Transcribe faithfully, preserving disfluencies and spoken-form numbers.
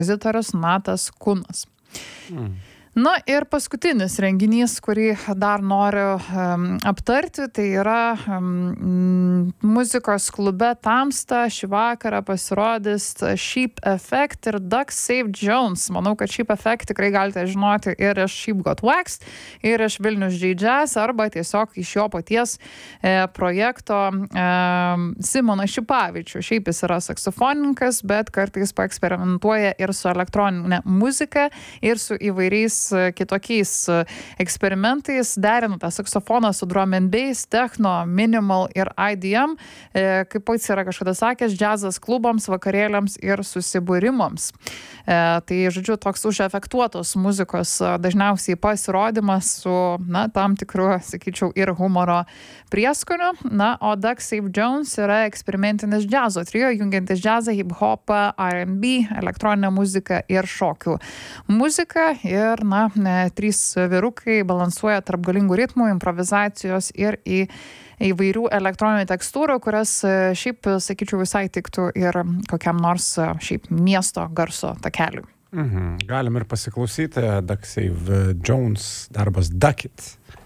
kompozitorius Natas Kunas. Mm. Na ir paskutinis renginys, kurį dar noriu um, aptarti, tai yra um, muzikos klube Tamsta šį vakarą pasirodys Sheep Effect ir Duck Save Jones. Manau, kad Sheep Effect tikrai galite žinoti ir iš Sheep Got Waxed, ir iš Vilnius J Jazz, arba tiesiog iš jo paties e, projekto e, Simono Šipavičių. Šiaip jis yra saksofonininkas, bet kartais paeksperimentuoja ir su elektroninė muzika, ir su įvairiais kitokiais eksperimentais, derina tą saksofoną su drum and bass, techno, minimal ir I D M, e, kaip pats yra kažkada sakęs, džiazas klubams, vakarėliams ir susibūrimams. E, tai, žodžiu, toks užefektuotos muzikos dažniausiai pasirodymas su, na, tam tikru, sakyčiau, ir humoro prieskoniu. Na, o Duck Save Jones yra eksperimentinis džiazo trio, jungiantis džiazą, hip-hopą, R and B, elektroninę muziką ir šokių muziką. Ir, na, ne, trys vyrukai balansuoja tarp galingų ritmų, improvizacijos ir į įvairių elektroninių tekstūrų, kurias šiaip, sakyčiau, visai tiktų ir kokiam nors šiaip miesto garso takeliui. Mhm. Galim ir pasiklausyti Duck Save Jones darbas Duck It.